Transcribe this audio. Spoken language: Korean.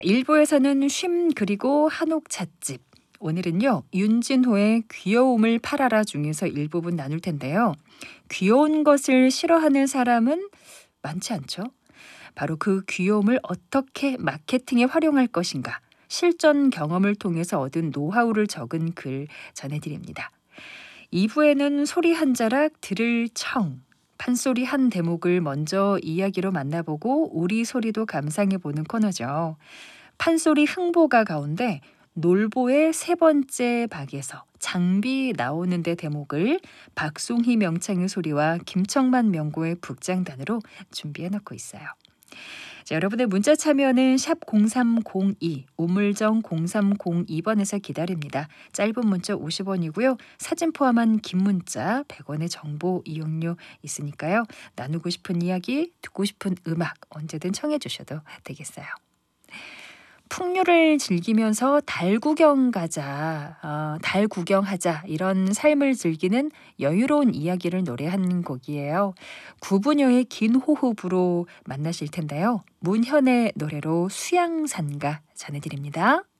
일부에서는 쉼 그리고 한옥 찻집. 오늘은요, 윤진호의 귀여움을 팔아라 중에서 일부분 나눌 텐데요. 귀여운 것을 싫어하는 사람은 많지 않죠? 바로 그 귀여움을 어떻게 마케팅에 활용할 것인가, 실전 경험을 통해서 얻은 노하우를 적은 글 전해드립니다. 2부에는 소리 한 자락 들을 청, 판소리 한 대목을 먼저 이야기로 만나보고 우리 소리도 감상해보는 코너죠. 판소리 흥보가 가운데 놀보의 세 번째 박에서 장비 나오는데 대목을 박송희 명창의 소리와 김청만 명고의 북장단으로 준비해놓고 있어요. 자, 여러분의 문자 참여는 샵 0302, 우물정 0302번에서 기다립니다. 짧은 문자 50원이고요. 사진 포함한 긴 문자 100원의 정보 이용료 있으니까요. 나누고 싶은 이야기, 듣고 싶은 음악 언제든 청해 주셔도 되겠어요. 풍류를 즐기면서 달 구경 가자, 달 구경하자, 이런 삶을 즐기는 여유로운 이야기를 노래한 곡이에요. 9분여의 긴 호흡으로 만나실 텐데요. 문현의 노래로 수양산가 전해드립니다.